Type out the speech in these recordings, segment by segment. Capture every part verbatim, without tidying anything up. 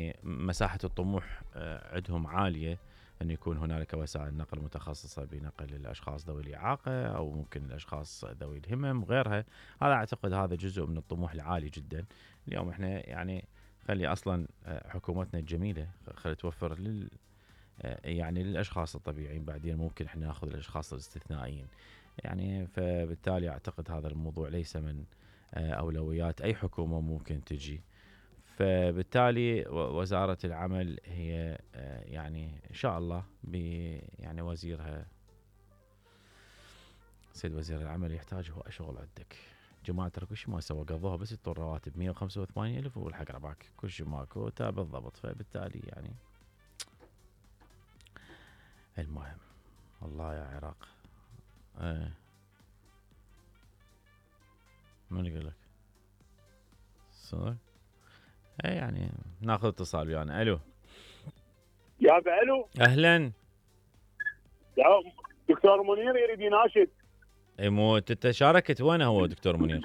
يعني مساحة الطموح عندهم عالية، أن يكون هنالك وسائل نقل متخصصة بنقل الأشخاص ذوي الإعاقة أو ممكن الأشخاص ذوي الهمم وغيرها. هذا أعتقد هذا جزء من الطموح العالي جدا. اليوم إحنا يعني خلي أصلا حكومتنا الجميلة خلي توفر لل يعني للأشخاص الطبيعيين، بعدين ممكن إحنا نأخذ الأشخاص الاستثنائيين يعني. فبالتالي أعتقد هذا الموضوع ليس من أولويات أي حكومة ممكن تجي. فبالتالي وزارة العمل هي يعني إن شاء الله يعني وزيرها سيد وزير العمل يحتاج هو شغل عندك جماعة، ترى كل شيء ما سوى، قضوها بس يعطون رواتب مية وخمسة وثمانين ألف والحق رباك كل شيء ماكو بالضبط. فبالتالي يعني المهم والله يا عراق. ايه من يقول لك صدق؟ ايه يعني ناخذ اتصال ويانا. الو يا الو اهلا يا دكتور منير يريد يناشد. اي مو انت شاركت وين هو دكتور منير؟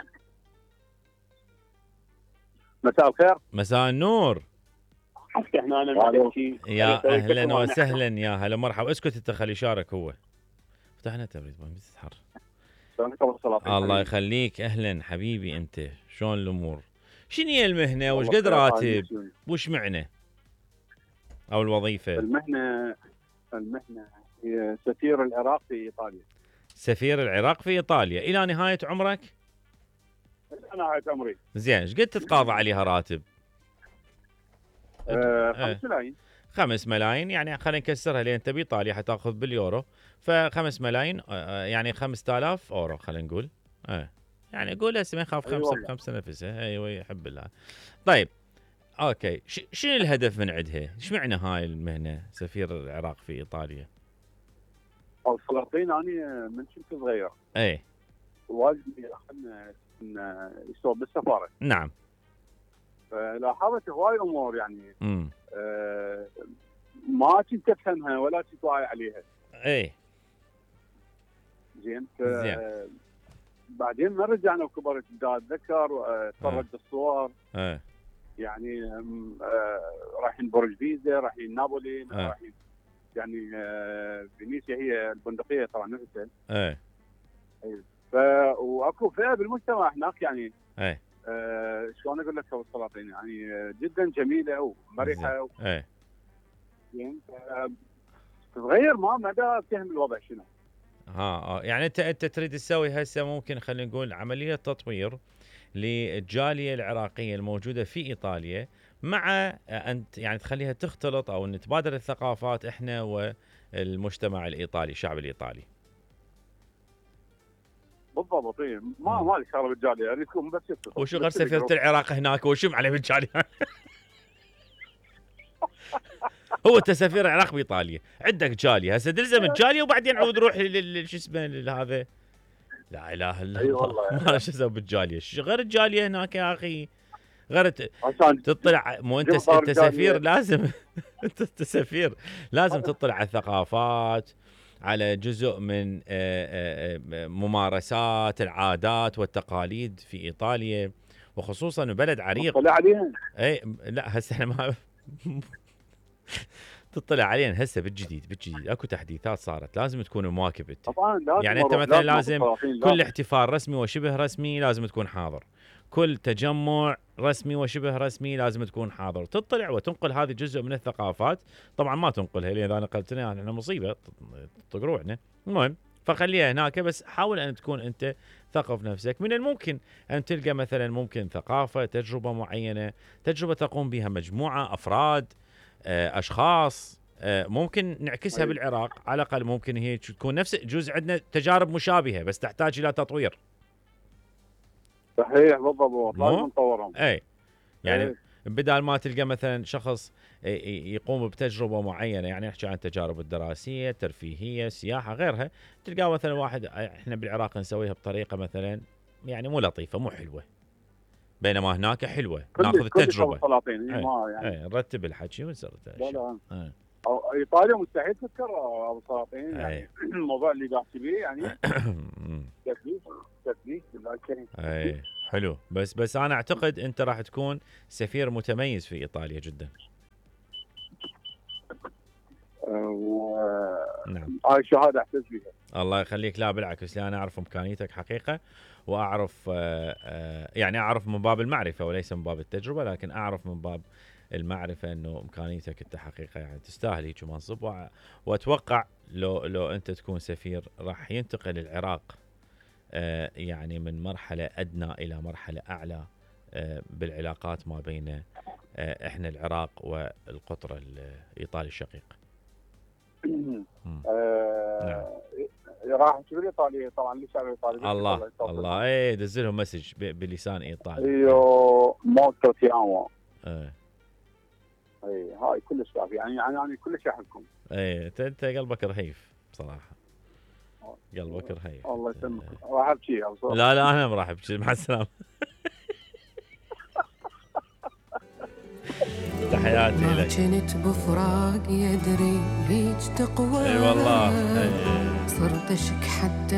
مساء الخير. مساء النور. حتى هنا انا بحكي يا اهلا وسهلا يا هلا مرحبا. اسكت انت خلي يشارك هو. فتحنا تبريد ما بتتحر. الله يخليك. اهلا حبيبي انت شلون الامور؟ شنو هي المهنه وش قد راتب وش معنى او الوظيفه؟ المهنه المهنه هي سفير العراق في ايطاليا. سفير العراق في ايطاليا الى نهايه عمرك؟ الى نهايه عمري. زين ايش قد تتقاضى عليها راتب؟ أه خمس ملايين. خمس ملايين يعني خلينا نكسرها لين انت بايطاليا حتاخذ باليورو، فخمس ملايين يعني خمسة آلاف اورو خلينا نقول. اه يعني قول هسه ما يخاف خمسه أيوة بخمسه نفسه. ايوه يحب الله. طيب اوكي شنو الهدف من عندها؟ ايش معنى هاي المهنه سفير العراق في ايطاليا؟ او سلاطين انا من كنت صغير. اي والدي اخذنا يشتغل بالسفاره. نعم. فلاحظت هواي امور يعني امم آه ما كنت افهمها ولا كنت واعي عليها. اي زين. زين. بعدين ما رجعنا وكبرت اتذكر اتفرجت الصور. ايه يعني آه رايحين برج بيزا، رايحين نابولي، رايحين يعني آه فينيسيا هي البندقيه طبعا نفسها. ايه ف واكو فئه بالمجتمع هناك يعني ايه آه شلون اقول لك السلاطين يعني جدا جميله ومرحه. ايه زين. صغير ما مدى فهم الوضع شنو. ها يعني انت انت تريد تسوي هسه ممكن خلينا نقول عمليه تطوير للجاليه العراقيه الموجوده في ايطاليا، مع انت يعني تخليها تختلط او نتبادل الثقافات احنا والمجتمع الايطالي الشعب الايطالي. بالضبط. ما ما لي شغله بالجاليه اريد تكون بس يتصل. وشو غير سفيرة العراق هناك وشو عليه بالجاليه؟ هو انت سفير العراق بايطاليا عندك جاليه هسه تلزم الجاليه وبعدين عود روح شو اسمه هذا. لا اله الا الله. ما شو اسوي بالجاليه غير الجاليه هناك يا اخي. غير تطلع مو انت انت سفير لازم انت سفير لازم تطلع على الثقافات، على جزء من ممارسات العادات والتقاليد في ايطاليا، وخصوصا بلد عريق. تطلع عليها. اي لا هسه احنا ما تطلع علينا هسه بالجديد بالجديد اكو تحديثات صارت لازم تكون مواكب انت. طبعا لازم. يعني انت مثلا لازم, لازم كل احتفال رسمي وشبه رسمي لازم تكون حاضر، كل تجمع رسمي وشبه رسمي لازم تكون حاضر، تطلع وتنقل هذه جزء من الثقافات. طبعا ما تنقلها لان اذا نقلتنا احنا مصيبه تقروعنا. المهم فخليها هناك، بس حاول ان تكون انت ثقف نفسك. من الممكن ان تلقى مثلا ممكن ثقافه تجربه معينه، تجربه تقوم بها مجموعه افراد اشخاص ممكن نعكسها أيه. بالعراق على الاقل ممكن هي تكون نفس جزء عندنا تجارب مشابهه بس تحتاج الى تطوير. صحيح بالضبط لازم نطورهم. اي يعني أيه. بدال ما تلقى مثلا شخص يقوم بتجربه معينه، يعني نحكي عن التجارب الدراسيه الترفيهيه السياحه غيرها، تلقى مثلا واحد احنا بالعراق نسويها بطريقه مثلا يعني مو لطيفه مو حلوه، بينما هناك حلوه ناخذ التجربه. اي يعني نرتب الحكي ونسوي. لا لا أي. ايطاليا مستحيل تذكر ابو سلاطين يعني الموضوع اللي قاعد تبيه يعني تكليف تكليف بالله الكريم. اي حلو. بس بس انا اعتقد انت راح تكون سفير متميز في ايطاليا جدا. نعم. هاي الشهاده اعتز بها. الله يخليك. لا بالعكس، لا انا اعرف امكانيتك حقيقه، واعرف يعني اعرف من باب المعرفه وليس من باب التجربه، لكن اعرف من باب المعرفه انه امكانيتك انت حقيقه يعني تستاهل هيك منصب، واتوقع لو لو انت تكون سفير راح ينتقل العراق يعني من مرحله ادنى الى مرحله اعلى بالعلاقات ما بين احنا العراق والقطر الايطالي الشقيق. آه راح تقول ايطالي طبعا لسه ايطالي. الله الله اي دز لهم مسج بلسان ايطالي. ايوه موتو تيامو. ايه اي هاي كلش كافي يعني يعني يعني كلش احبكم. اي انت انت قلبك رهيف بصراحه، قلبك رهيف. الله يسلمك. راح ابكي. لا لا انا ما راح ابكي. مع السلامه. تحياتي لك. كنت بفراق يدري هيج تقوى. اي والله. صرت اشك حتى